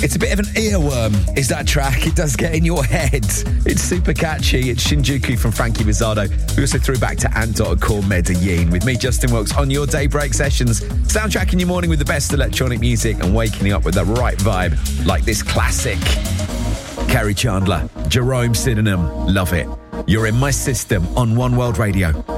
It's a bit of an earworm, is that track? It does get in your head. It's super catchy. It's Shinjuku from Frankie Rizardo. We also threw back to Ant.Core Medellin with me, Justin Wilkes, on your Daybreak Sessions. Soundtracking your morning with the best electronic music and waking you up with the right vibe, like this classic. Kerry Chandler, Jerome Sydenham, love it. You're in my system on One World Radio.